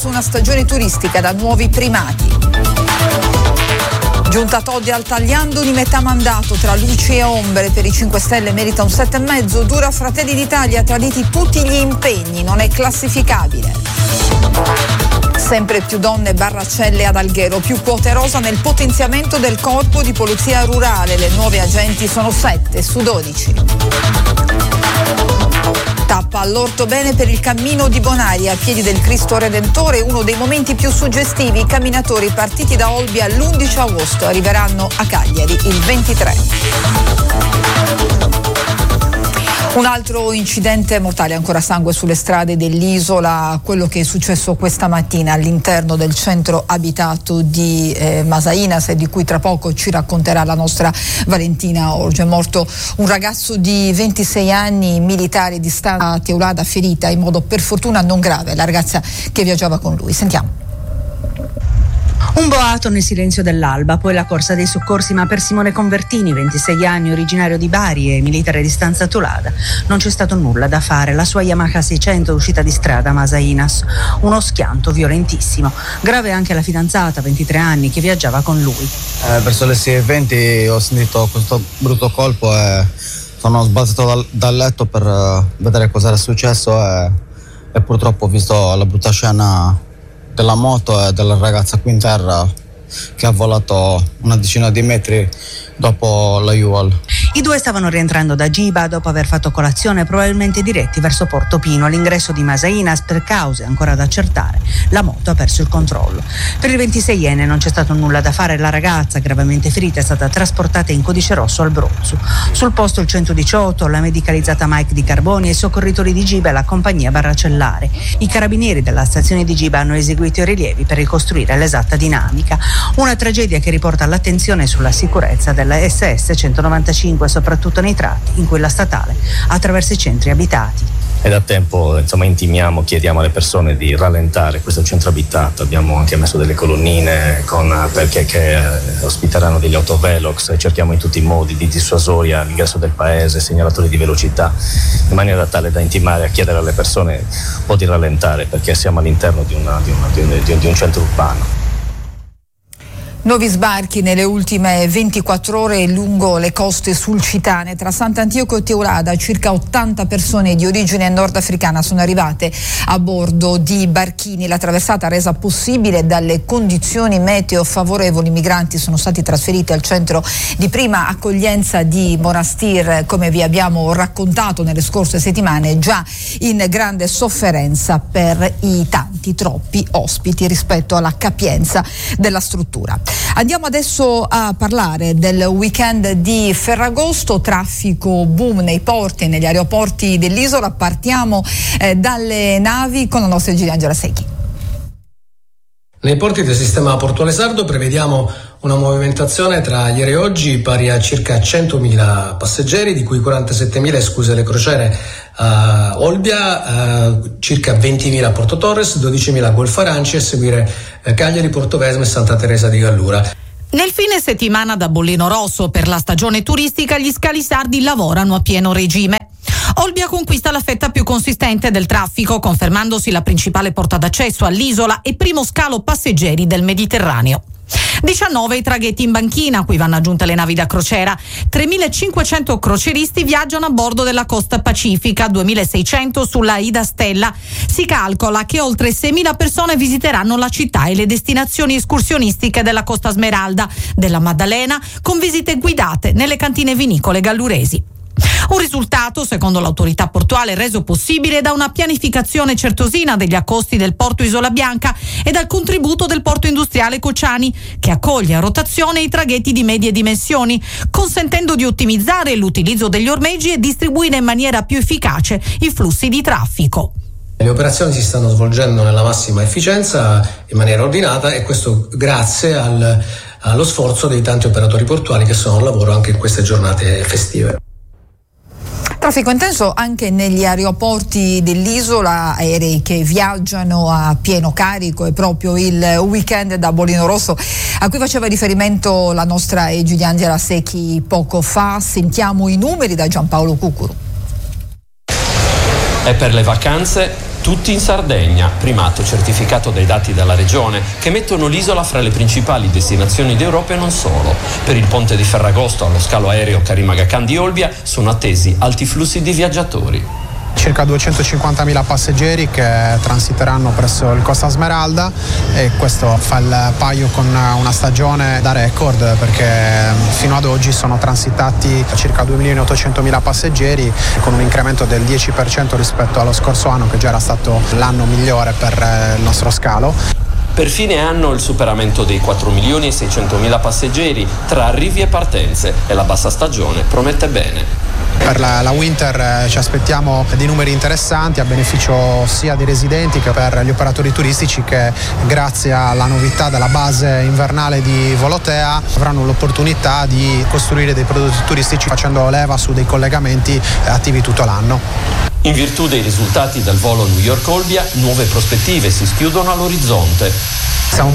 verso una stagione turistica da nuovi primati. Giunta Todi al tagliando di metà mandato tra luci e ombre per i 5 Stelle merita un 7,5. Dura Fratelli d'Italia, traditi tutti gli impegni, non è classificabile. Sempre più donne barracelle ad Alghero, più quote rosa nel potenziamento del corpo di polizia rurale, le nuove agenti sono 7 su 12. Tappa all'Orto Bene per il cammino di Bonaria a piedi del Cristo Redentore, uno dei momenti più suggestivi. I camminatori partiti da Olbia l'11 agosto arriveranno a Cagliari il 23. Un altro incidente mortale, ancora sangue sulle strade dell'isola, quello che è successo questa mattina all'interno del centro abitato di Masainas, di cui tra poco ci racconterà la nostra Valentina Orge. È morto un ragazzo di 26 anni, militare di Stato a Teulada, ferita in modo per fortuna non grave la ragazza che viaggiava con lui. Sentiamo. Un boato nel silenzio dell'alba, poi la corsa dei soccorsi, ma per Simone Convertini, 26 anni, originario di Bari e militare di Stanza Teulada, non c'è stato nulla da fare. La sua Yamaha 600 è uscita di strada a Masainas, uno schianto violentissimo. Grave anche la fidanzata, 23 anni, che viaggiava con lui. Verso le 6:20 ho sentito questo brutto colpo e sono sbalzato dal letto per vedere cosa era successo e purtroppo ho visto la brutta scena della moto e della ragazza qui in terra che ha volato una decina di metri dopo la U-Haul. I due stavano rientrando da Giba dopo aver fatto colazione, probabilmente diretti verso Porto Pino. All'ingresso di Masainas, per cause ancora da accertare, la moto ha perso il controllo. Per il 26enne non c'è stato nulla da fare. La ragazza, gravemente ferita, è stata trasportata in codice rosso al Brozzu. Sul posto il 118, la medicalizzata Mike di Carboni e i soccorritori di Giba e la compagnia barracellare. I carabinieri della stazione di Giba hanno eseguito i rilievi per ricostruire l'esatta dinamica. Una tragedia che riporta l'attenzione sulla sicurezza della SS 195, soprattutto nei tratti in cui la statale attraversa i centri abitati. E da tempo intimiamo, chiediamo alle persone di rallentare questo centro abitato. Abbiamo anche messo delle colonnine che ospiteranno degli autovelox, e cerchiamo in tutti i modi di dissuasoria all'ingresso del paese, segnalatori di velocità, in maniera tale da intimare a chiedere alle persone un po' di rallentare, perché siamo all'interno di un centro urbano. Nuovi sbarchi nelle ultime 24 ore lungo le coste sulcitane. Tra Sant'Antioco e Teulada circa 80 persone di origine nordafricana sono arrivate a bordo di barchini. La traversata resa possibile dalle condizioni meteo favorevoli. I migranti sono stati trasferiti al centro di prima accoglienza di Monastir, come vi abbiamo raccontato nelle scorse settimane, già in grande sofferenza per i tanti, troppi ospiti rispetto alla capienza della struttura. Andiamo adesso a parlare del weekend di Ferragosto, traffico boom nei porti e negli aeroporti dell'isola. Partiamo dalle navi con la nostra Giuliangela Secchi. Nei porti del sistema portuale sardo prevediamo una movimentazione tra ieri e oggi pari a circa 100.000 passeggeri, di cui 47.000 escluse le crociere a Olbia, circa 20.000 a Porto Torres, 12.000 a Golfo Aranci, e a seguire Cagliari, Portovesme e Santa Teresa di Gallura. Nel fine settimana da bollino rosso per la stagione turistica, gli scali sardi lavorano a pieno regime. Olbia conquista la fetta più consistente del traffico, confermandosi la principale porta d'accesso all'isola e primo scalo passeggeri del Mediterraneo. 19 i traghetti in banchina, a cui vanno aggiunte le navi da crociera. 3.500 croceristi viaggiano a bordo della costa pacifica, 2.600 sulla Ida Stella. Si calcola che oltre 6.000 persone visiteranno la città e le destinazioni escursionistiche della Costa Smeralda, della Maddalena, con visite guidate nelle cantine vinicole galluresi. Un risultato, secondo l'autorità portuale, reso possibile da una pianificazione certosina degli accosti del porto Isola Bianca e dal contributo del porto industriale Cociani, che accoglie a rotazione i traghetti di medie dimensioni, consentendo di ottimizzare l'utilizzo degli ormeggi e distribuire in maniera più efficace i flussi di traffico. Le operazioni si stanno svolgendo nella massima efficienza, in maniera ordinata, e questo grazie allo sforzo dei tanti operatori portuali che sono al lavoro anche in queste giornate festive. Traffico intenso anche negli aeroporti dell'isola, aerei che viaggiano a pieno carico. È proprio il weekend da bollino rosso a cui faceva riferimento la nostra Giuliangela Secchi poco fa. Sentiamo i numeri da Giampaolo Cucuru. E per le vacanze tutti in Sardegna, primato certificato dai dati della regione che mettono l'isola fra le principali destinazioni d'Europa e non solo. Per il ponte di Ferragosto allo scalo aereo Karim Aga Khan di Olbia sono attesi alti flussi di viaggiatori. Circa 250.000 passeggeri che transiteranno presso il Costa Smeralda, e questo fa il paio con una stagione da record, perché fino ad oggi sono transitati circa 2.800.000 passeggeri, con un incremento del 10% rispetto allo scorso anno, che già era stato l'anno migliore per il nostro scalo. Per fine anno il superamento dei 4.600.000 passeggeri tra arrivi e partenze, e la bassa stagione promette bene. Per la winter ci aspettiamo dei numeri interessanti a beneficio sia dei residenti che per gli operatori turistici, che grazie alla novità della base invernale di Volotea avranno l'opportunità di costruire dei prodotti turistici facendo leva su dei collegamenti attivi tutto l'anno. In virtù dei risultati del volo New York-Olbia, nuove prospettive si schiudono all'orizzonte.